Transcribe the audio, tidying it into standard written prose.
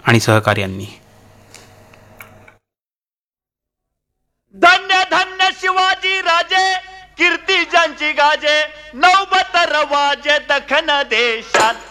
आणि सहकार्यांनी. धन्य धन्य शिवाजी राजे, कीर्ती ज्यांची गाजे, नौबत रवाजे दखन देशात.